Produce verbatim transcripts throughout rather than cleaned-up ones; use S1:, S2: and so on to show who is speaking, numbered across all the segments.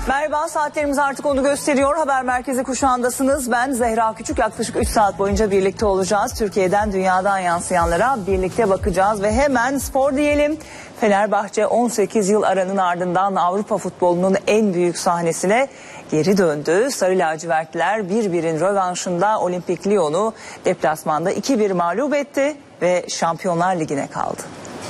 S1: Merhaba, saatlerimiz artık onu gösteriyor. Haber Merkezi kuşağındasınız. Ben Zehra Küçük. Yaklaşık üç saat boyunca birlikte olacağız. Türkiye'den, dünyadan yansıyanlara birlikte bakacağız. Ve hemen spor diyelim. Fenerbahçe on sekiz yıl aranın ardından Avrupa futbolunun en büyük sahnesine geri döndü. Sarı lacivertliler bir birin rövanşında Olimpik Lyon'u deplasmanda iki bir mağlup etti ve Şampiyonlar Ligi'ne kaldı.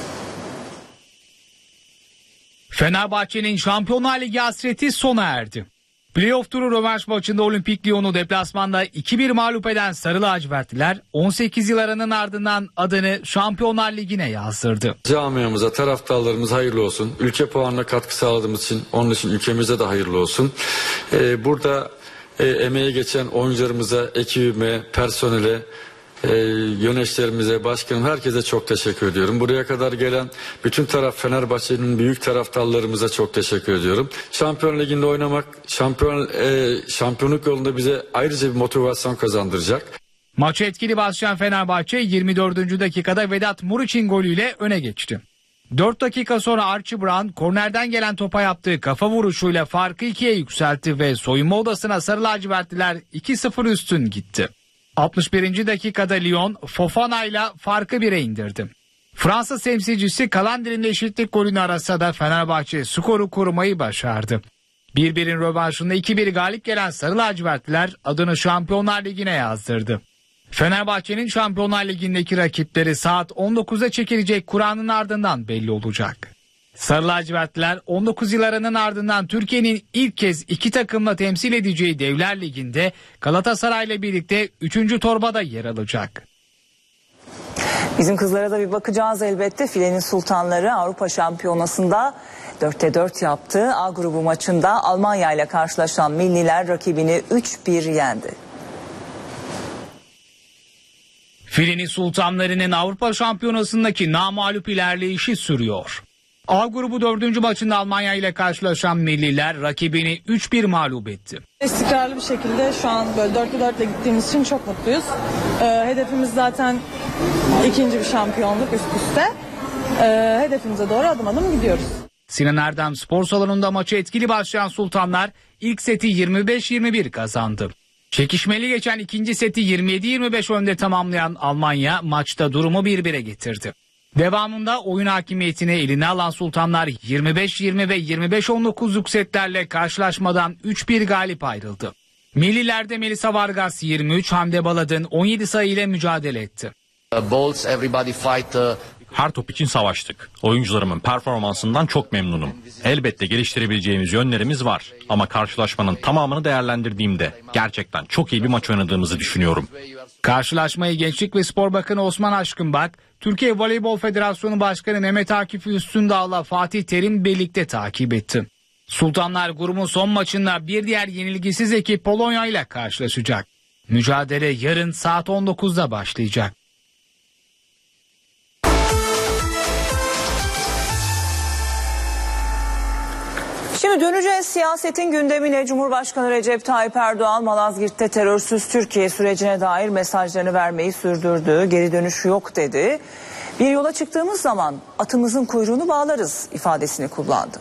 S2: Fenerbahçe'nin Şampiyonlar Ligi hasreti sona erdi. Playoff turu rövanş maçında Olimpik Lyon'u deplasmanda iki bir mağlup eden Sarı lacivertliler on sekiz yıl aranın ardından adını Şampiyonlar Ligi'ne yazdırdı.
S3: Camiamıza, taraftarlarımıza hayırlı olsun. Ülke puanına katkı sağladığımız için, onun için ülkemize de hayırlı olsun. Ee, burada e, emeği geçen oyuncularımıza, ekibime, personele, Ee, yöneticilerimize, başkanım, herkese çok teşekkür ediyorum. Buraya kadar gelen bütün taraf Fenerbahçe'nin büyük taraftarlarımıza çok teşekkür ediyorum. Şampiyon Ligi'nde oynamak, şampiyon e, şampiyonluk yolunda bize ayrıca bir motivasyon kazandıracak.
S2: Maçı etkili başlayan Fenerbahçe yirmi dördüncü dakikada Vedat Muriç'in golüyle öne geçti. dört dakika sonra Archie Brown kornerden gelen topa yaptığı kafa vuruşuyla farkı ikiye yükseltti ve soyunma odasına Sarı lacivertliler iki sıfır üstün gitti. altmış birinci dakikada Lyon Fofana ile farkı bire indirdi. Fransız temsilcisi Kalander'in eşitlik golünü arasa da Fenerbahçe skoru korumayı başardı. bir birin rövanşında iki bir galip gelen Sarı lacivertliler adını Şampiyonlar Ligi'ne yazdırdı. Fenerbahçe'nin Şampiyonlar Ligi'ndeki rakipleri saat on dokuzda çekilecek Kur'an'ın ardından belli olacak. Sarı lacivertliler on dokuz yıl aranın ardından Türkiye'nin ilk kez iki takımla temsil edeceği Devler Ligi'nde Galatasaray'la birlikte üçüncü torbada yer alacak.
S1: Bizim kızlara da bir bakacağız elbette. Filenin sultanları Avrupa Şampiyonası'nda dörtte dört yaptı. A grubu maçında Almanya ile karşılaşan milliler rakibini üç bir yendi.
S2: Filenin sultanlarının Avrupa Şampiyonası'ndaki namağlup ilerleyişi sürüyor. A grubu dördüncü maçında Almanya ile karşılaşan milliler rakibini üç bir mağlup etti.
S4: İstikrarlı bir şekilde şu an böyle dörtte dörtle gittiğimiz için çok mutluyuz. Ee, hedefimiz zaten ikinci bir şampiyonluk üst üste. Ee, hedefimize doğru adım adım gidiyoruz.
S2: Sinan Erdem Spor Salonu'nda maçı etkili başlayan Sultanlar ilk seti yirmi beş yirmi bir kazandı. Çekişmeli geçen ikinci seti yirmi yedi yirmi beş önde tamamlayan Almanya maçta durumu bir bire getirdi. Devamında oyun hakimiyetini eline alan Sultanlar yirmi beş yirmi ve yirmi beş on dokuzluk setlerle karşılaşmadan üç bir galip ayrıldı. Millilerde Melisa Vargas yirmi üç, Hamde Baladın on yedi sayı ile mücadele etti.
S5: Her top için savaştık. Oyuncularımın performansından çok memnunum. Elbette geliştirebileceğimiz yönlerimiz var. Ama karşılaşmanın tamamını değerlendirdiğimde gerçekten çok iyi bir maç oynadığımızı düşünüyorum.
S2: Karşılaşmayı Gençlik ve Spor Bakanı Osman Aşkınbak, Türkiye Voleybol Federasyonu Başkanı Mehmet Akif Üstündağ'la Fatih Terim birlikte takip etti. Sultanlar grubun son maçında bir diğer yenilgisiz ekip Polonya ile karşılaşacak. Mücadele yarın saat on dokuzda başlayacak.
S1: Şimdi döneceğiz siyasetin gündemine. Cumhurbaşkanı Recep Tayyip Erdoğan Malazgirt'te terörsüz Türkiye sürecine dair mesajlarını vermeyi sürdürdü. Geri dönüş yok dedi. Bir yola çıktığımız zaman atımızın kuyruğunu bağlarız ifadesini kullandı.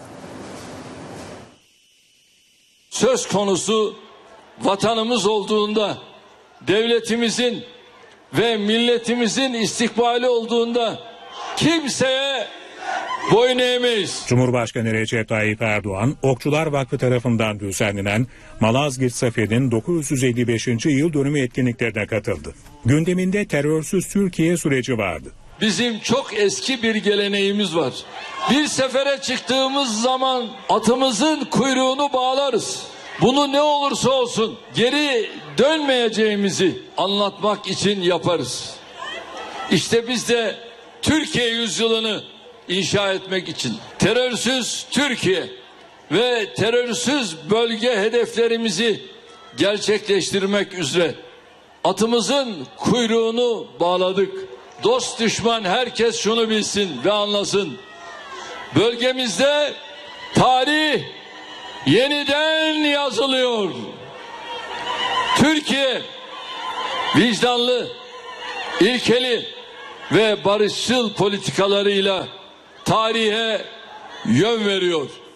S6: Söz konusu vatanımız olduğunda, devletimizin ve milletimizin istikbali olduğunda kimseye boyun eğmeyiz.
S7: Cumhurbaşkanı Recep Tayyip Erdoğan, Okçular Vakfı tarafından düzenlenen Malazgirt Zafer'in dokuz yüz elli beşinci yıl dönümü etkinliklerine katıldı. Gündeminde terörsüz Türkiye süreci vardı.
S6: Bizim çok eski bir geleneğimiz var. Bir sefere çıktığımız zaman atımızın kuyruğunu bağlarız. Bunu ne olursa olsun geri dönmeyeceğimizi anlatmak için yaparız. İşte biz de Türkiye yüzyılını inşa etmek için terörsüz Türkiye ve terörsüz bölge hedeflerimizi gerçekleştirmek üzere atımızın kuyruğunu bağladık. Dost düşman herkes şunu bilsin ve anlasın. Bölgemizde tarih yeniden yazılıyor. Türkiye vicdanlı, ilkeli ve barışçıl politikalarıyla tarihe yön veriyor.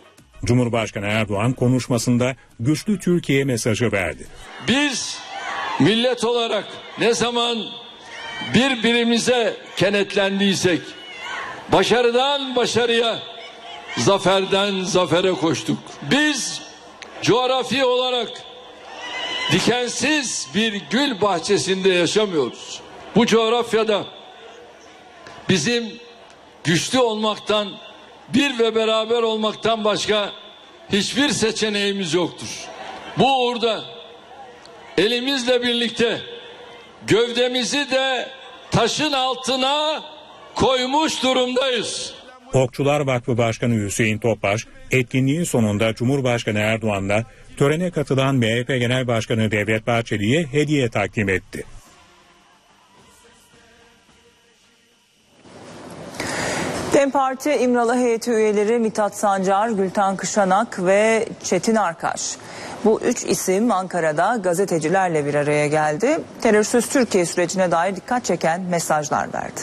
S7: Cumhurbaşkanı Erdoğan konuşmasında güçlü Türkiye mesajı verdi.
S6: Biz millet olarak ne zaman birbirimize kenetlendiysek, başarıdan başarıya, zaferden zafere koştuk. Biz coğrafi olarak dikensiz bir gül bahçesinde yaşamıyoruz. Bu coğrafyada bizim güçlü olmaktan, bir ve beraber olmaktan başka hiçbir seçeneğimiz yoktur. Bu uğurda elimizle birlikte gövdemizi de taşın altına koymuş durumdayız.
S7: Okçular Vakfı Başkanı Hüseyin Topbaş, etkinliğin sonunda Cumhurbaşkanı Erdoğan'la törene katılan M H P Genel Başkanı Devlet Bahçeli'ye hediye takdim etti.
S1: DEM Parti İmralı heyeti üyeleri Mithat Sancar, Gülten Kışanak ve Çetin Arkaş. Bu üç isim Ankara'da gazetecilerle bir araya geldi. Terörsüz Türkiye sürecine dair dikkat çeken mesajlar verdi.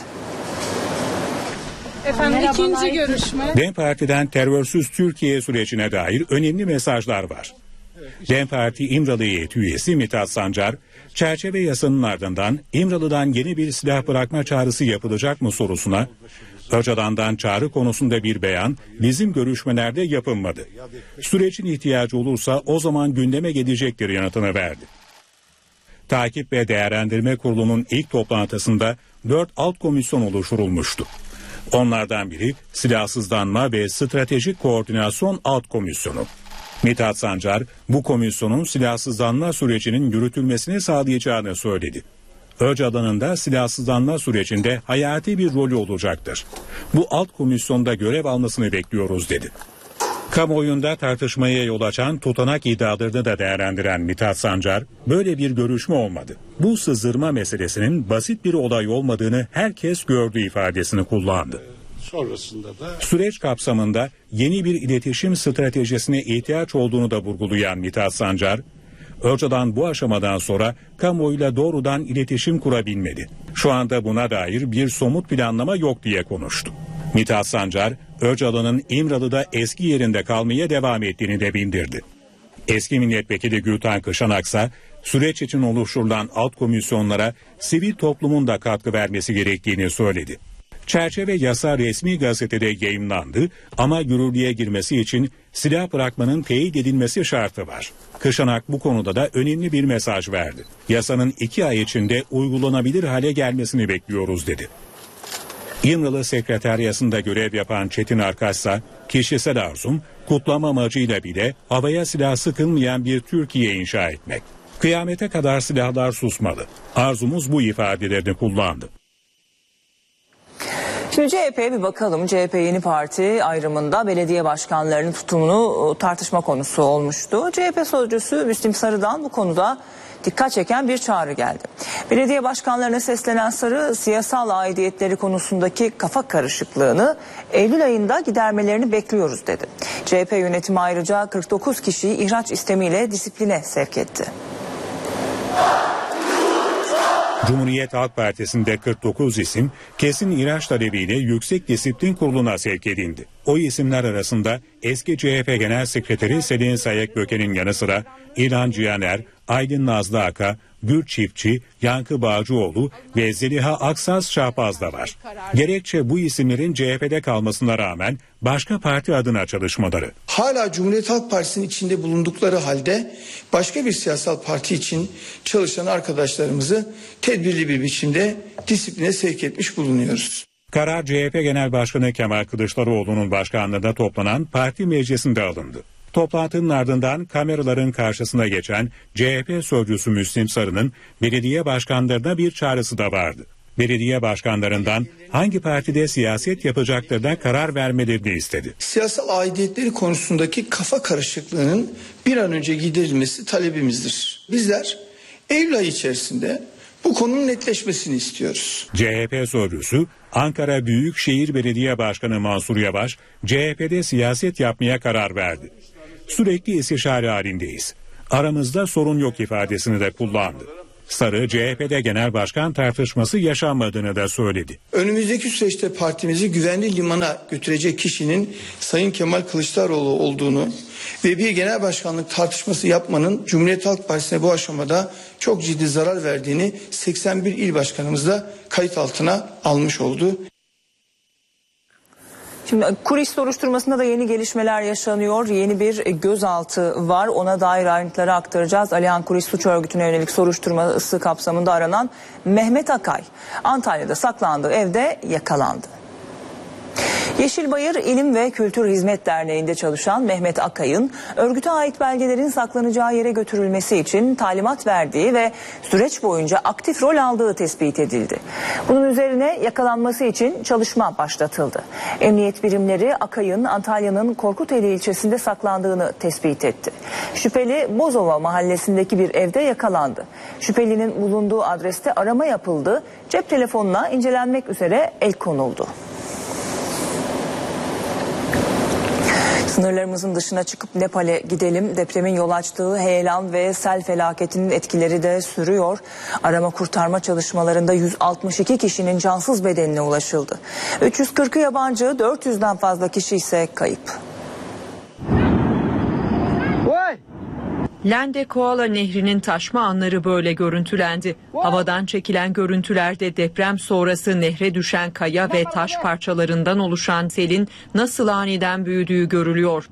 S8: Efendim ikinci görüşme.
S7: DEM Parti'den terörsüz Türkiye sürecine dair önemli mesajlar var. DEM Parti İmralı heyeti üyesi Mithat Sancar, çerçeve yasanın ardından İmralı'dan yeni bir silah bırakma çağrısı yapılacak mı sorusuna, Öcalan'dan çağrı konusunda bir beyan bizim görüşmelerde yapılmadı. Sürecin ihtiyacı olursa o zaman gündeme gelecektir yanıtını verdi. Takip ve Değerlendirme Kurulu'nun ilk toplantısında dört alt komisyon oluşturulmuştu. Onlardan biri Silahsızlanma ve Stratejik Koordinasyon Alt Komisyonu. Mithat Sancar bu komisyonun silahsızlanma sürecinin yürütülmesini sağlayacağını söyledi. Öcalan'ın da silahsızlanma sürecinde hayati bir rolü olacaktır. Bu alt komisyonda görev almasını bekliyoruz dedi. Kamuoyunda tartışmaya yol açan tutanak iddialarını da değerlendiren Mithat Sancar, böyle bir görüşme olmadı. Bu sızdırma meselesinin basit bir olay olmadığını herkes gördü ifadesini kullandı. Sonrasında da süreç kapsamında yeni bir iletişim stratejisine ihtiyaç olduğunu da vurgulayan Mithat Sancar, Öcalan bu aşamadan sonra kamuoyuyla doğrudan iletişim kurabilmedi. Şu anda buna dair bir somut planlama yok diye konuştu. Mithat Sancar, Öcalan'ın İmralı'da eski yerinde kalmaya devam ettiğini de bildirdi. Eski milletvekili Gülten Kışanak ise süreç için oluşturulan alt komisyonlara sivil toplumun da katkı vermesi gerektiğini söyledi. Çerçeve yasa resmi gazetede yayımlandı ama yürürlüğe girmesi için silah bırakmanın teyit edilmesi şartı var. Kışanak bu konuda da önemli bir mesaj verdi. Yasanın iki ay içinde uygulanabilir hale gelmesini bekliyoruz dedi. İmralı Sekreteryası'nda görev yapan Çetin Arkaş ise kişisel arzum kutlama amacıyla bile havaya silah sıkılmayan bir Türkiye inşa etmek. Kıyamete kadar silahlar susmalı. Arzumuz bu ifadelerini kullandı.
S1: Şimdi C H P'ye bir bakalım. C H P yeni parti ayrımında belediye başkanlarının tutumunu tartışma konusu olmuştu. C H P sözcüsü Müslim Sarı'dan bu konuda dikkat çeken bir çağrı geldi. Belediye başkanlarına seslenen Sarı, siyasal aidiyetleri konusundaki kafa karışıklığını Eylül ayında gidermelerini bekliyoruz dedi. C H P yönetimi ayrıca kırk dokuz kişiyi ihraç istemiyle disipline sevk etti.
S7: Cumhuriyet Halk Partisi'nde kırk dokuz isim kesin ihraç talebiyle Yüksek Disiplin Kurulu'na sevk edildi. O isimler arasında eski C H P Genel Sekreteri Selin Sayek Böke'nin yanı sıra İlhan Cihaner, Aydın Nazlı Aka, Gül Çiftçi, Yankı Bağcıoğlu ve Zeliha Aksaz Şahbaz da var. Gerekçe bu isimlerin C H P'de kalmasına rağmen başka parti adına çalışmaları.
S9: Hala Cumhuriyet Halk Partisi'nin içinde bulundukları halde başka bir siyasal parti için çalışan arkadaşlarımızı tedbirli bir biçimde disipline sevk etmiş bulunuyoruz.
S7: Karar C H P Genel Başkanı Kemal Kılıçdaroğlu'nun başkanlığında toplanan parti meclisinde alındı. Toplantının ardından kameraların karşısına geçen C H P sözcüsü Müslim Sarı'nın belediye başkanlarına bir çağrısı da vardı. Belediye başkanlarından hangi partide siyaset yapacaklarına karar vermelerini istedi.
S9: Siyasal aidiyetleri konusundaki kafa karışıklığının bir an önce giderilmesi talebimizdir. Bizler Eylül ayı içerisinde bu konunun netleşmesini istiyoruz.
S7: C H P sözcüsü Ankara Büyükşehir Belediye Başkanı Mansur Yavaş, C H P'de siyaset yapmaya karar verdi. Sürekli istişare halindeyiz. Aramızda sorun yok ifadesini de kullandı. Sarı, C H P'de genel başkan tartışması yaşanmadığını da söyledi.
S9: Önümüzdeki süreçte partimizi güvenli limana götürecek kişinin Sayın Kemal Kılıçdaroğlu olduğunu ve bir genel başkanlık tartışması yapmanın Cumhuriyet Halk Partisi'ne bu aşamada çok ciddi zarar verdiğini seksen bir il başkanımız da kayıt altına almış oldu.
S1: Şimdi Kuriş soruşturmasında da yeni gelişmeler yaşanıyor. Yeni bir gözaltı var. Ona dair ayrıntıları aktaracağız. Alihan Kuriş suç örgütüne yönelik soruşturması kapsamında aranan Mehmet Akay, Antalya'da saklandığı evde yakalandı. Yeşilbayır İlim ve Kültür Hizmet Derneği'nde çalışan Mehmet Akay'ın örgüte ait belgelerin saklanacağı yere götürülmesi için talimat verdiği ve süreç boyunca aktif rol aldığı tespit edildi. Bunun üzerine yakalanması için çalışma başlatıldı. Emniyet birimleri Akay'ın Antalya'nın Korkuteli ilçesinde saklandığını tespit etti. Şüpheli Bozova mahallesindeki bir evde yakalandı. Şüphelinin bulunduğu adreste arama yapıldı. Cep telefonuna incelenmek üzere el konuldu. Sınırlarımızın dışına çıkıp Nepal'e gidelim. Depremin yol açtığı heyelan ve sel felaketinin etkileri de sürüyor. Arama kurtarma çalışmalarında yüz altmış iki kişinin cansız bedenine ulaşıldı. üç yüz kırkı yabancı, dört yüzden fazla kişi ise kayıp.
S10: Lende Koala Nehri'nin taşma anları böyle görüntülendi. Havadan çekilen görüntülerde deprem sonrası nehre düşen kaya ve taş parçalarından oluşan selin nasıl aniden büyüdüğü görülüyor.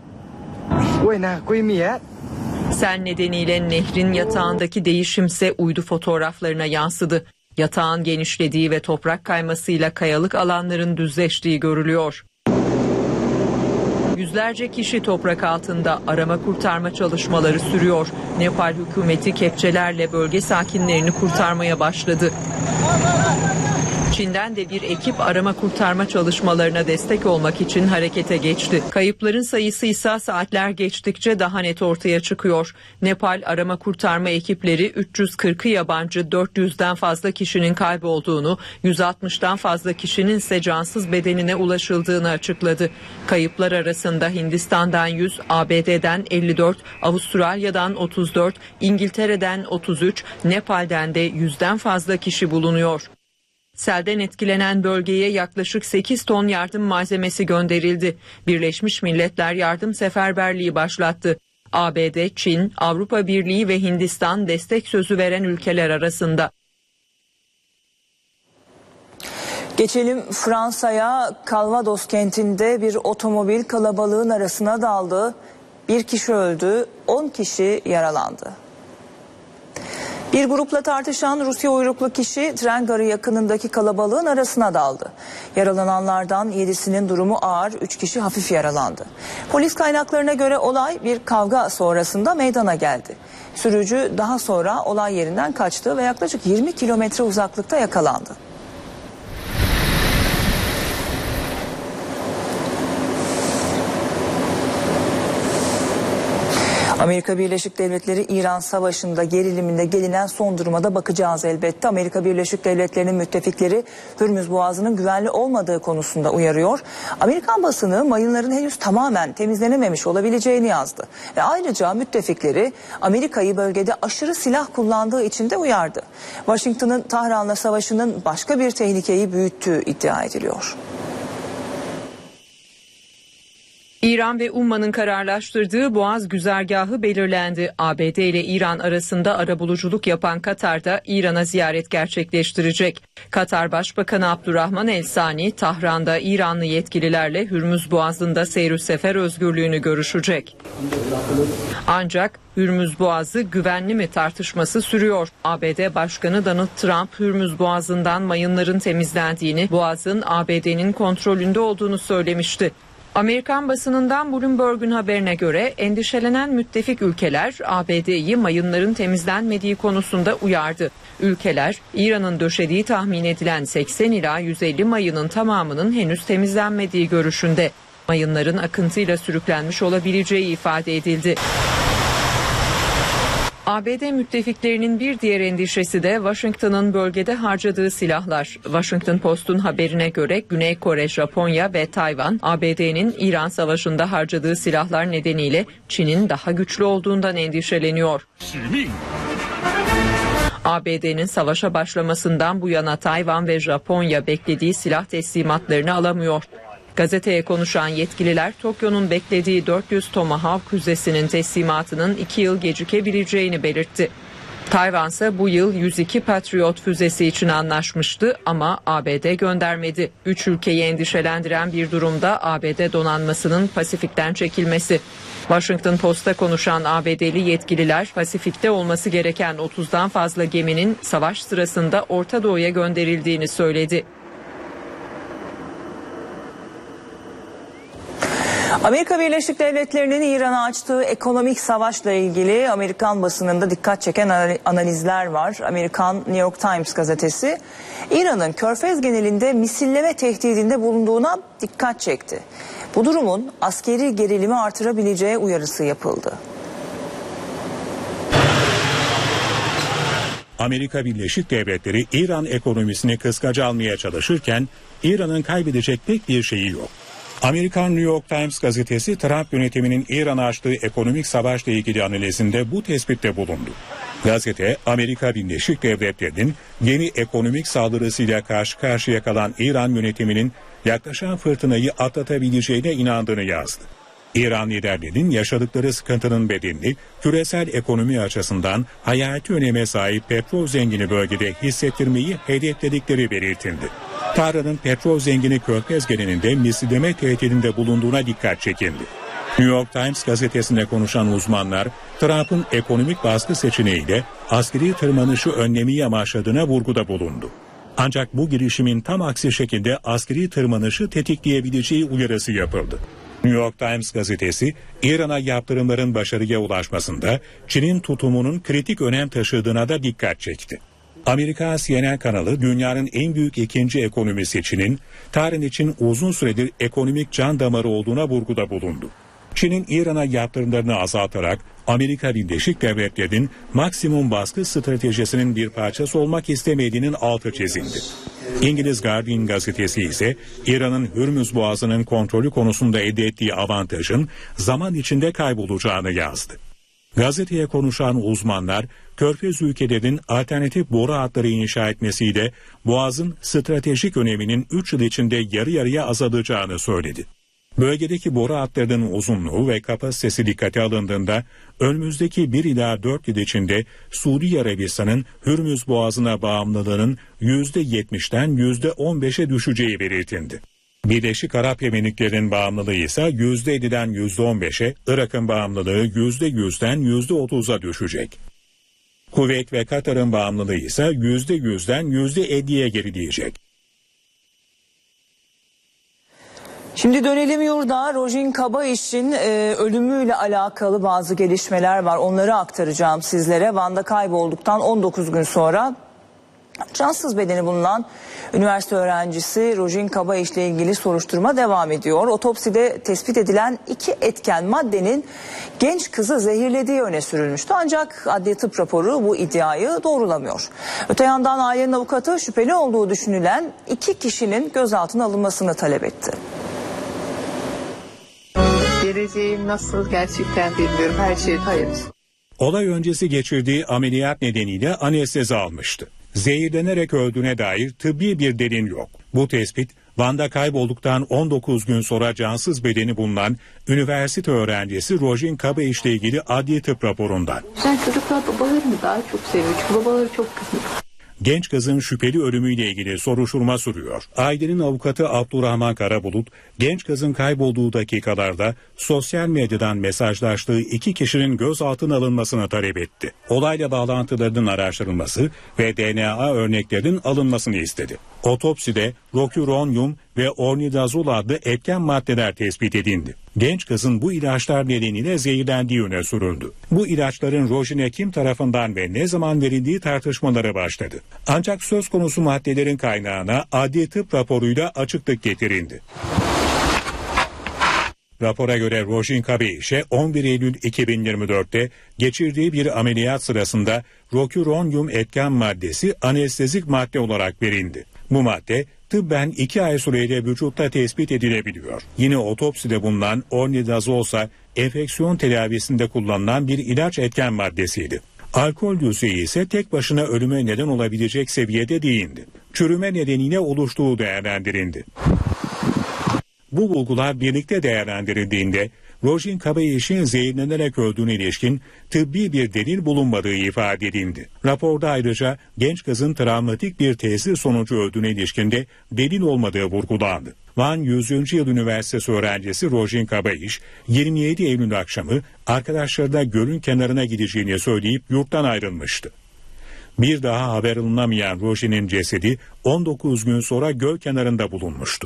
S10: Sel nedeniyle nehrin yatağındaki değişimse uydu fotoğraflarına yansıdı. Yatağın genişlediği ve toprak kaymasıyla kayalık alanların düzleştiği görülüyor. Yüzlerce kişi toprak altında, arama kurtarma çalışmaları sürüyor. Nepal hükümeti kepçelerle bölge sakinlerini kurtarmaya başladı. Çin'den de bir ekip arama kurtarma çalışmalarına destek olmak için harekete geçti. Kayıpların sayısı ise saatler geçtikçe daha net ortaya çıkıyor. Nepal arama kurtarma ekipleri üç yüz kırkı yabancı, dört yüzden fazla kişinin kaybolduğunu, yüz altmıştan fazla kişinin ise cansız bedenine ulaşıldığını açıkladı. Kayıplar arasında Hindistan'dan yüz, A B D'den elli dört, Avustralya'dan otuz dört, İngiltere'den otuz üç, Nepal'den de yüzden fazla kişi bulunuyor. Selden etkilenen bölgeye yaklaşık sekiz ton yardım malzemesi gönderildi. Birleşmiş Milletler yardım seferberliği başlattı. A B D, Çin, Avrupa Birliği ve Hindistan destek sözü veren ülkeler arasında.
S1: Geçelim Fransa'ya. Calvados kentinde bir otomobil kalabalığın arasına daldı. Bir kişi öldü, on kişi yaralandı. Bir grupla tartışan Rusya uyruklu kişi tren garı yakınındaki kalabalığın arasına daldı. Yaralananlardan yedisinin durumu ağır, üç kişi hafif yaralandı. Polis kaynaklarına göre olay bir kavga sonrasında meydana geldi. Sürücü daha sonra olay yerinden kaçtı ve yaklaşık yirmi kilometre uzaklıkta yakalandı. Amerika Birleşik Devletleri İran Savaşı'nda geriliminde gelinen son duruma da bakacağız elbette. Amerika Birleşik Devletleri'nin müttefikleri Hürmüz Boğazı'nın güvenli olmadığı konusunda uyarıyor. Amerikan basını mayınların henüz tamamen temizlenememiş olabileceğini yazdı. Ve ayrıca müttefikleri Amerika'yı bölgede aşırı silah kullandığı için de uyardı. Washington'ın Tahran'la savaşının başka bir tehlikeyi büyüttüğü iddia ediliyor.
S10: İran ve Umman'ın kararlaştırdığı Boğaz güzergahı belirlendi. A B D ile İran arasında arabuluculuk yapan Katar'da İran'a ziyaret gerçekleştirecek. Katar Başbakanı Abdurrahman El Sani, Tahran'da İranlı yetkililerle Hürmüz Boğazı'nda seyir sefer özgürlüğünü görüşecek. Ancak Hürmüz Boğazı güvenli mi tartışması sürüyor. A B D Başkanı Donald Trump, Hürmüz Boğazı'ndan mayınların temizlendiğini, Boğaz'ın A B D'nin kontrolünde olduğunu söylemişti. Amerikan basınından Bloomberg'un haberine göre endişelenen müttefik ülkeler A B D'yi mayınların temizlenmediği konusunda uyardı. Ülkeler İran'ın döşediği tahmin edilen seksen ila yüz elli mayının tamamının henüz temizlenmediği görüşünde. Mayınların akıntıyla sürüklenmiş olabileceği ifade edildi. A B D müttefiklerinin bir diğer endişesi de Washington'ın bölgede harcadığı silahlar. Washington Post'un haberine göre Güney Kore, Japonya ve Tayvan, A B D'nin İran Savaşı'nda harcadığı silahlar nedeniyle Çin'in daha güçlü olduğundan endişeleniyor. A B D'nin savaşa başlamasından bu yana Tayvan ve Japonya beklediği silah teslimatlarını alamıyor. Gazeteye konuşan yetkililer Tokyo'nun beklediği dört yüz Tomahawk füzesinin teslimatının iki yıl gecikebileceğini belirtti. Tayvan ise bu yıl yüz iki Patriot füzesi için anlaşmıştı ama A B D göndermedi. Üç ülkeyi endişelendiren bir durumda A B D donanmasının Pasifik'ten çekilmesi. Washington Post'a konuşan A B D'li yetkililer Pasifik'te olması gereken otuzdan fazla geminin savaş sırasında Orta Doğu'ya gönderildiğini söyledi.
S1: Amerika Birleşik Devletleri'nin İran'a açtığı ekonomik savaşla ilgili Amerikan basınında dikkat çeken analizler var. Amerikan New York Times gazetesi İran'ın Körfez genelinde misilleme tehdidinde bulunduğuna dikkat çekti. Bu durumun askeri gerilimi artırabileceği uyarısı yapıldı.
S7: Amerika Birleşik Devletleri İran ekonomisini kıskaca almaya çalışırken İran'ın kaybedecek pek bir şeyi yok. Amerikan New York Times gazetesi Trump yönetiminin İran'a açtığı ekonomik savaşla ilgili analizinde bu tespitte bulundu. Gazete, Amerika Birleşik Devletleri'nin yeni ekonomik saldırısıyla karşı karşıya kalan İran yönetiminin yaklaşan fırtınayı atlatabileceğine inandığını yazdı. İran liderlerinin yaşadıkları sıkıntının bedelini küresel ekonomi açısından hayati öneme sahip petrol zengini bölgede hissettirmeyi hedefledikleri belirtildi. Tahran'ın petrol zengini Körfez genelinde misilleme tehdidinde bulunduğuna dikkat çekildi. New York Times gazetesinde konuşan uzmanlar, Trump'ın ekonomik baskı seçeneğiyle askeri tırmanışı önlemeyi amaçladığına vurguda bulundu. Ancak bu girişimin tam aksi şekilde askeri tırmanışı tetikleyebileceği uyarısı yapıldı. New York Times gazetesi, İran'a yaptırımların başarıya ulaşmasında Çin'in tutumunun kritik önem taşıdığına da dikkat çekti. Amerika C N N kanalı dünyanın en büyük ikinci ekonomisi Çin'in, Tahran için uzun süredir ekonomik can damarı olduğuna vurguda bulundu. Çin'in İran'a yaptırımlarını azaltarak Amerika Birleşik Devletleri'nin maksimum baskı stratejisinin bir parçası olmak istemediğinin altı çizildi. İngiliz Guardian gazetesi ise İran'ın Hürmüz Boğazı'nın kontrolü konusunda elde ettiği avantajın zaman içinde kaybolacağını yazdı. Gazeteye konuşan uzmanlar, Körfez ülkelerinin alternatif boru hatları inşa etmesiyle Boğaz'ın stratejik öneminin üç yıl içinde yarı yarıya azalacağını söyledi. Bölgedeki boru hatlarının uzunluğu ve kapasitesi dikkate alındığında önümüzdeki bir ila dört yıl içinde Suudi Arabistan'ın Hürmüz Boğazı'na bağımlılığının yüzde yetmişten yüzde on beşe düşeceği belirtildi. Birleşik Arap Emirlikleri'nin bağımlılığı ise yüzde elliden yüzde on beşe, Irak'ın bağımlılığı yüzde yüzden yüzde otuza düşecek. Kuveyt ve Katar'ın bağımlılığı ise yüzde yüzden yüzde elliye gerileyecek.
S1: Şimdi dönelim yurda. Rojin Kabayiş'in e, ölümüyle alakalı bazı gelişmeler var. Onları aktaracağım sizlere. Van'da kaybolduktan on dokuz gün sonra cansız bedeni bulunan üniversite öğrencisi Rojin Kabayiş ile ilgili soruşturma devam ediyor. Otopside tespit edilen iki etken maddenin genç kızı zehirlediği öne sürülmüştü. Ancak adli tıp raporu bu iddiayı doğrulamıyor. Öte yandan ailenin avukatı şüpheli olduğu düşünülen iki kişinin gözaltına alınmasını talep etti.
S11: Geleceğim nasıl gerçekten bilmiyorum. Her şey hayırlısı.
S7: Olay öncesi geçirdiği ameliyat nedeniyle anestezi almıştı. Zehirlenerek öldüğüne dair tıbbi bir delil yok. Bu tespit Van'da kaybolduktan on dokuz gün sonra cansız bedeni bulunan üniversite öğrencisi Rojin Kabayiş ile ilgili adli tıp raporundan.
S11: Sen çocuklar babalarını daha çok seviyor çünkü babaları çok kızıyor.
S7: Genç kızın şüpheli ölümüyle ilgili soruşturma sürüyor. Ailenin avukatı Abdurrahman Karabulut, genç kızın kaybolduğu dakikalarda sosyal medyadan mesajlaştığı iki kişinin gözaltına alınmasını talep etti. Olayla bağlantılarının araştırılması ve D N A örneklerinin alınmasını istedi. Otopside roküronyum ve ornidazol adlı etken maddeler tespit edildi. Genç kızın bu ilaçlar nedeniyle zehirlendiği öne sürüldü. Bu ilaçların Rojin'e kim tarafından ve ne zaman verildiği tartışmaları başladı. Ancak söz konusu maddelerin kaynağına adli tıp raporuyla açıklık getirildi. Rapora göre Rojin Kabeyiş'e on bir Eylül iki bin yirmi dörtte geçirdiği bir ameliyat sırasında roküronyum etken maddesi anestezik madde olarak verildi. Bu madde tıbben iki ay süreyle vücutta tespit edilebiliyor. Yine otopside bulunan ornidazol ise enfeksiyon tedavisinde kullanılan bir ilaç etken maddesiydi. Alkol düzeyi ise tek başına ölüme neden olabilecek seviyede değildi. Çürüme nedeniyle oluştuğu değerlendirildi. Bu bulgular birlikte değerlendirildiğinde Rojin Kabayiş'in zehirlenerek öldüğüne ilişkin tıbbi bir delil bulunmadığı ifade edildi. Raporda ayrıca genç kızın travmatik bir tesir sonucu öldüğüne ilişkin de delil olmadığı vurgulandı. Van yüzüncü Yıl Üniversitesi öğrencisi Rojin Kabayiş yirmi yedi Eylül akşamı arkadaşlarına gölün kenarına gideceğini söyleyip yurttan ayrılmıştı. Bir daha haber alınamayan Rojin'in cesedi on dokuz gün sonra göl kenarında bulunmuştu.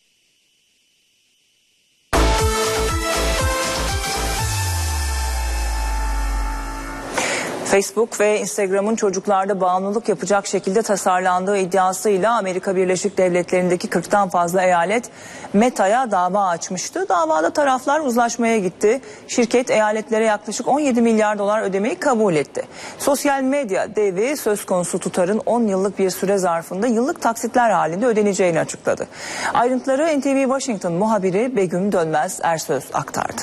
S1: Facebook ve Instagram'ın çocuklarda bağımlılık yapacak şekilde tasarlandığı iddiasıyla Amerika Birleşik Devletleri'ndeki kırktan fazla eyalet Meta'ya dava açmıştı. Davada taraflar uzlaşmaya gitti. Şirket eyaletlere yaklaşık on yedi milyar dolar ödemeyi kabul etti. Sosyal medya devi söz konusu tutarın on yıllık bir süre zarfında yıllık taksitler halinde ödeneceğini açıkladı. Ayrıntıları N T V Washington muhabiri Begüm Dönmez Ersöz aktardı.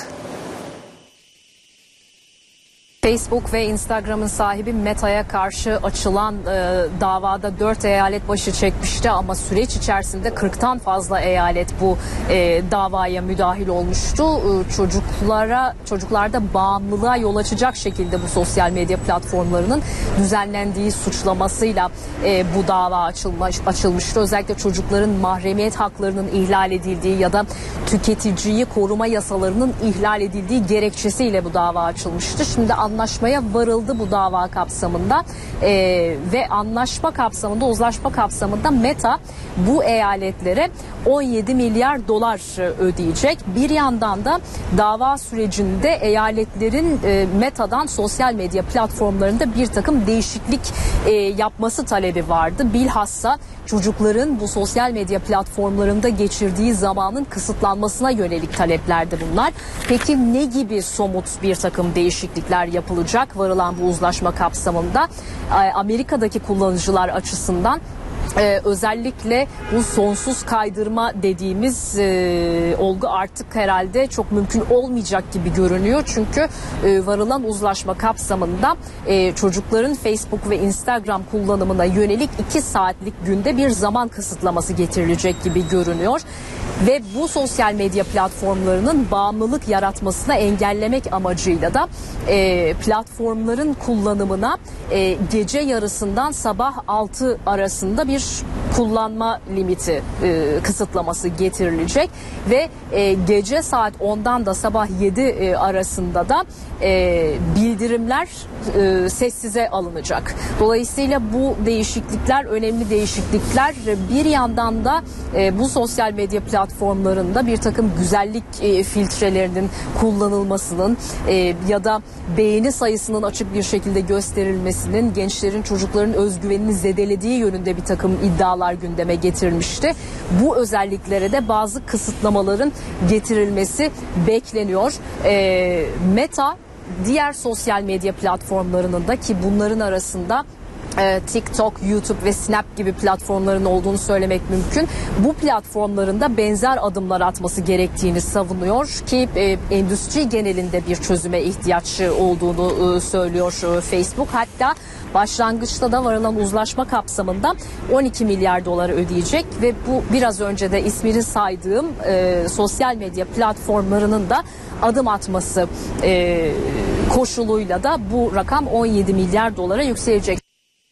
S12: Facebook ve Instagram'ın sahibi Meta'ya karşı açılan e, davada dört eyalet başı çekmişti ama süreç içerisinde kırktan fazla eyalet bu e, davaya müdahil olmuştu. E, çocuklara çocuklarda bağımlılığa yol açacak şekilde bu sosyal medya platformlarının düzenlendiği suçlamasıyla e, bu dava açılmış, açılmıştı. Özellikle çocukların mahremiyet haklarının ihlal edildiği ya da tüketiciyi koruma yasalarının ihlal edildiği gerekçesiyle bu dava açılmıştı. Şimdi anlaşmaya varıldı bu dava kapsamında ee, ve anlaşma kapsamında, uzlaşma kapsamında Meta bu eyaletlere on yedi milyar dolar ödeyecek. Bir yandan da dava sürecinde eyaletlerin e, Meta'dan sosyal medya platformlarında bir takım değişiklik e, yapması talebi vardı. Bilhassa çocukların bu sosyal medya platformlarında geçirdiği zamanın kısıtlanmasına yönelik taleplerdi bunlar. Peki ne gibi somut bir takım değişiklikler yapılacak varılan bu uzlaşma kapsamında? Amerika'daki kullanıcılar açısından Ee, özellikle bu sonsuz kaydırma dediğimiz e, olgu artık herhalde çok mümkün olmayacak gibi görünüyor. Çünkü e, varılan uzlaşma kapsamında e, çocukların Facebook ve Instagram kullanımına yönelik iki saatlik günde bir zaman kısıtlaması getirilecek gibi görünüyor. Ve bu sosyal medya platformlarının bağımlılık yaratmasına engellemek amacıyla da e, platformların kullanımına e, gece yarısından sabah altı arasında bir kullanma limiti e, kısıtlaması getirilecek ve e, gece saat ondan da sabah yedi e, arasında da e, bildirimler e, sessize alınacak. Dolayısıyla bu değişiklikler önemli değişiklikler. Bir yandan da e, bu sosyal medya platformlarında bir takım güzellik e, filtrelerinin kullanılmasının e, ya da beğeni sayısının açık bir şekilde gösterilmesinin gençlerin, çocukların özgüvenini zedelediği yönünde bir takım iddialar gündeme getirilmişti. Bu özelliklere de bazı kısıtlamaların getirilmesi bekleniyor. E, Meta diğer sosyal medya platformlarının da, ki bunların arasında TikTok, YouTube ve Snap gibi platformların olduğunu söylemek mümkün. Bu platformların da benzer adımlar atması gerektiğini savunuyor ki e, endüstri genelinde bir çözüme ihtiyaç olduğunu e, söylüyor e, Facebook. Hatta başlangıçta da varılan uzlaşma kapsamında on iki milyar doları ödeyecek ve bu biraz önce de ismini saydığım e, sosyal medya platformlarının da adım atması e, koşuluyla da bu rakam on yedi milyar dolara yükselecek.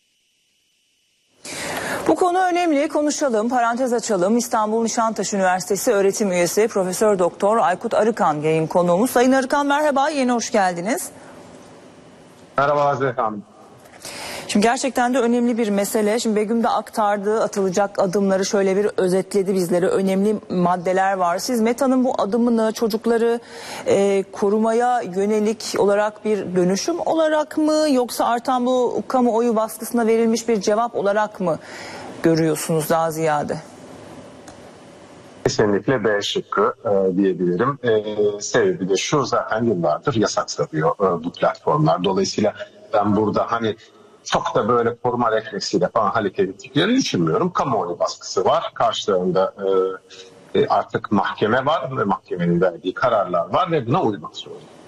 S1: Bu konu önemli, konuşalım, parantez açalım. İstanbul Nişantaşı Üniversitesi öğretim üyesi Profesör Doktor Aykut Arıkan yayın konuğumuz. Sayın Arıkan merhaba, yeni hoş geldiniz.
S13: Merhaba Hazret Hanım.
S1: Şimdi gerçekten de önemli bir mesele. Şimdi Begüm de aktardı, atılacak adımları şöyle bir özetledi bizlere. Önemli maddeler var. Siz Meta'nın bu adımını çocukları e, korumaya yönelik olarak bir dönüşüm olarak mı, yoksa artan bu kamuoyu baskısına verilmiş bir cevap olarak mı görüyorsunuz daha ziyade?
S13: Kesinlikle B şıkkı e, diyebilirim. E, sebebi de şu: zaten yıllardır yasaklanıyor e, bu platformlar. Dolayısıyla ben burada hani çok da böyle koruma refleksiyle falan hareket ettiklerini düşünmüyorum. Kamuoyu baskısı var. Karşılarında e, e, artık mahkeme var ve mahkemenin verdiği kararlar var ve buna uymak zorunda.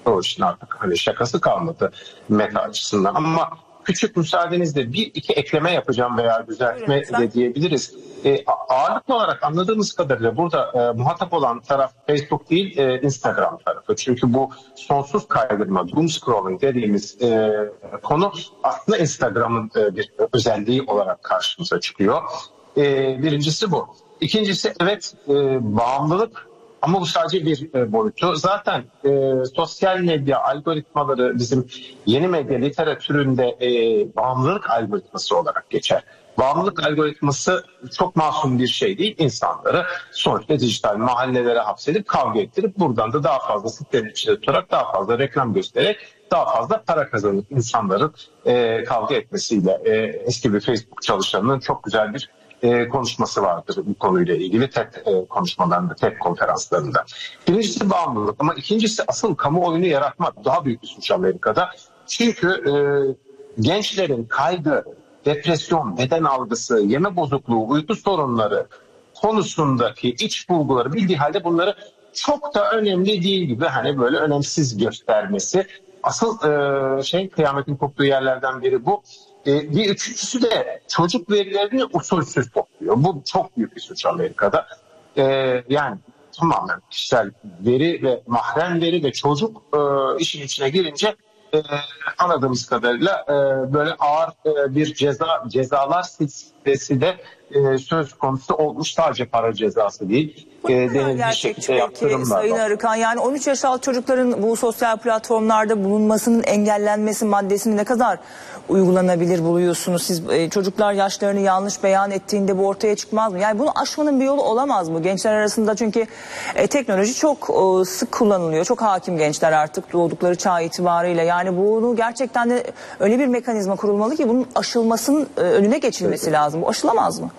S13: O işin artık hani şakası kalmadı Meta açısından. Ama küçük müsaadenizle bir iki ekleme yapacağım veya düzeltme de diyebiliriz. E, ağırlıklı olarak anladığımız kadarıyla burada e, muhatap olan taraf Facebook değil e, Instagram tarafı. Çünkü bu sonsuz kaydırma, doom scrolling dediğimiz e, konu aslında Instagram'ın e, bir özelliği olarak karşımıza çıkıyor. E, birincisi bu. İkincisi evet e, bağımlılık. Ama bu sadece bir e, boyutu. Zaten e, sosyal medya algoritmaları bizim yeni medya literatüründe e, bağımlılık algoritması olarak geçer. Bağımlılık algoritması çok masum bir şey değil. İnsanları sonuçta dijital mahallelere hapsedip kavga ettirip buradan da daha fazla sitenin içinde tutarak daha fazla reklam göstererek daha fazla para kazanıp insanların e, kavga etmesiyle e, eski bir Facebook çalışanının çok güzel bir E, konuşması vardır bu konuyla ilgili TED e, konuşmalarında, TED konferanslarında. Birincisi bağımlılık ama ikincisi asıl kamuoyunu yaratmak daha büyük bir suç Amerika'da. Çünkü e, gençlerin kaygı, depresyon, beden algısı, yeme bozukluğu, uyku sorunları konusundaki iç bulguları bildiği halde bunları çok da önemli değil gibi hani böyle önemsiz göstermesi. Asıl e, şey kıyametin koptuğu yerlerden biri bu. E, bir üçüncüsü de çocuk verilerini usulsüz topluyor. Bu çok büyük bir suç Amerika'da. E, yani tamamen kişisel veri ve mahrem veri ve çocuk e, işin içine girince e, anladığımız kadarıyla e, böyle ağır e, bir ceza cezalar silsilesi de e, söz konusu olmuş. Sadece para cezası değil.
S1: Bu ne kadar gerçekçi peki Sayın Arıkan? Yani on üç yaş altı çocukların bu sosyal platformlarda bulunmasının engellenmesi maddesini ne kadar uygulanabilir buluyorsunuz? Siz e, çocuklar yaşlarını yanlış beyan ettiğinde bu ortaya çıkmaz mı? Yani bunu aşmanın bir yolu olamaz mı? Gençler arasında çünkü e, teknoloji çok e, sık kullanılıyor. Çok hakim gençler artık doğdukları çağ itibariyle. Yani bunu gerçekten de öyle bir mekanizma kurulmalı ki bunun aşılmasının e, önüne geçilmesi evet. lazım. Bu aşılamaz mı?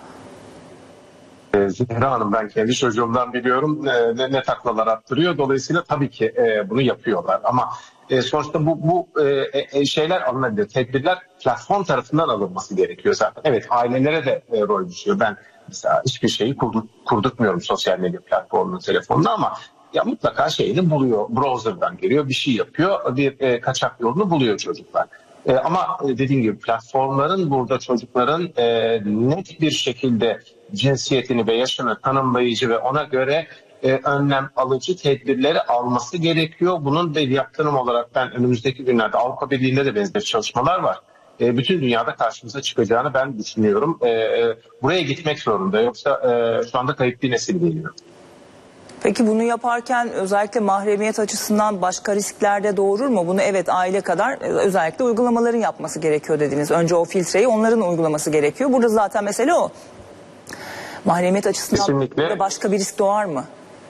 S13: Zehra Hanım ben kendi çocuğumdan biliyorum e, ne, ne taklalar attırıyor. Dolayısıyla tabii ki e, bunu yapıyorlar. Ama e, sonuçta bu, bu e, e, şeyler alınabilir. Tedbirler platform tarafından alınması gerekiyor zaten. Evet ailelere de e, rol düşüyor. Ben mesela hiçbir şeyi kurduk, kurdurtmuyorum sosyal medya platformunun telefonuna ama ya mutlaka şeyini buluyor. Browser'dan giriyor bir şey yapıyor. Bir e, kaçak yolunu buluyor çocuklar. E, ama dediğim gibi platformların burada çocukların e, net bir şekilde cinsiyetini ve yaşını tanımlayıcı ve ona göre e, önlem alıcı tedbirleri alması gerekiyor. Bunun bir yaptırım olarak ben önümüzdeki günlerde Avrupa Birliği'nde de benzer çalışmalar var. E, bütün dünyada karşımıza çıkacağını ben düşünüyorum. E, e, buraya gitmek zorunda yoksa e, şu anda kayıp bir nesil geliyor.
S1: Peki bunu yaparken özellikle mahremiyet açısından başka riskler de doğurur mu? Bunu evet aile kadar özellikle uygulamaların yapması gerekiyor dediniz. Önce o filtreyi onların uygulaması gerekiyor. Burada zaten mesele o. Mahremiyet açısından başka bir risk doğar mı?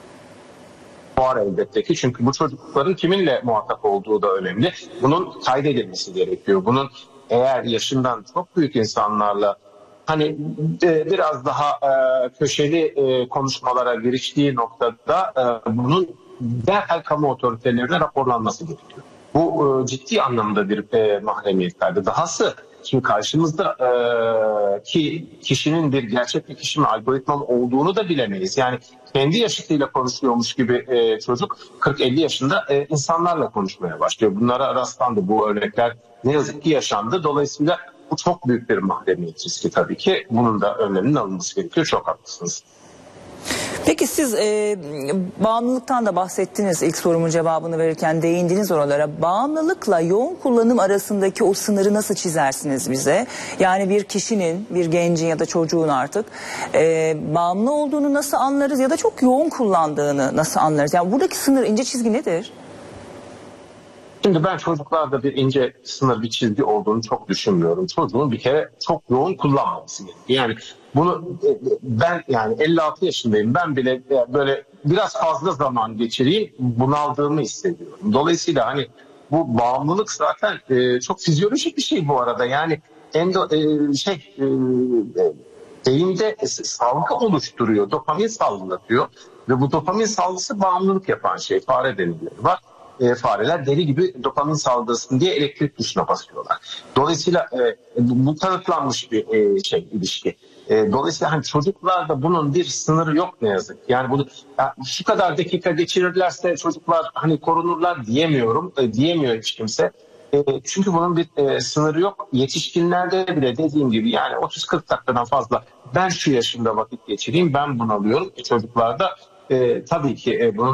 S13: Doğar elbette ki çünkü bu çocukların kiminle muhatap olduğu da önemli. Bunun kaydedilmesi gerekiyor. Bunun eğer yaşından çok büyük insanlarla hani e, biraz daha e, köşeli e, konuşmalara giriştiği noktada e, bunun derhal kamu otoritelerine raporlanması gerekiyor. Bu e, ciddi anlamda bir e, mahremiyet kaydı. Dahası şimdi karşımızda e, ki kişinin bir gerçek bir kişi mi algoritma olduğunu da bilemeyiz. Yani kendi yaşıtıyla konuşuyormuş gibi e, çocuk kırk elli yaşında e, insanlarla konuşmaya başlıyor. Bunlara rastlandı. Bu örnekler ne yazık ki yaşandı. Dolayısıyla bu çok büyük bir mahremiyet riski tabii ki. Bunun da önleminin alınması gerekiyor. Çok haklısınız.
S1: Peki siz e, bağımlılıktan da bahsettiniz ilk sorumun cevabını verirken değindiniz oralara. Bağımlılıkla yoğun kullanım arasındaki o sınırı nasıl çizersiniz bize? Yani bir kişinin, bir gencin ya da çocuğun artık e, bağımlı olduğunu nasıl anlarız ya da çok yoğun kullandığını nasıl anlarız? Yani buradaki sınır, ince çizgi nedir?
S13: Şimdi ben çocuklarda bir ince sınır, bir çizgi olduğunu çok düşünmüyorum. Çocuğun bir kere çok yoğun kullanmaması gerekiyor. Yani bunu ben yani elli altı yaşındayım. Ben bile böyle biraz fazla zaman geçireyim bunaldığımı hissediyorum. Dolayısıyla hani bu bağımlılık zaten e, çok fizyolojik bir şey bu arada. Yani endo, e, şey e, beyinde salgı oluşturuyor. Dopamin salgılatıyor. Ve bu dopamin salgısı bağımlılık yapan şey. Fare deneyleri var. E, fareler deli gibi dopamin salgılasın diye elektrik tuşuna basıyorlar. Dolayısıyla e, bu kanıtlanmış bir e, şey ilişki. E, dolayısıyla hani çocuklarda bunun bir sınırı yok ne yazık. Yani bunu ya, şu kadar dakika geçirirlerse çocuklar hani korunurlar diyemiyorum. E, diyemiyor hiç kimse. E, çünkü bunun bir e, sınırı yok. Yetişkinlerde bile dediğim gibi yani otuz kırk dakikadan fazla ben şu yaşımda vakit geçireyim ben bunalıyorum. E, çocuklarda e, tabii ki e, bunun